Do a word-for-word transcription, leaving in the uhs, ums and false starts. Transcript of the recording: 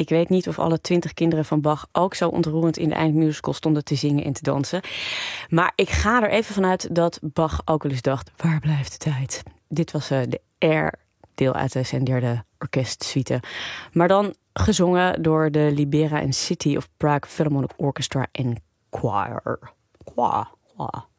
Ik weet niet of alle twintig kinderen van Bach ook zo ontroerend in de eindmusical stonden te zingen en te dansen. Maar ik ga er even vanuit dat Bach ook wel eens dacht, waar blijft de tijd? Dit was uh, de Air, deel uit de zijn derde orkestsuite. Maar dan gezongen door de Libera and City of Prague Philharmonic Orchestra en Choir. Choir. Choir.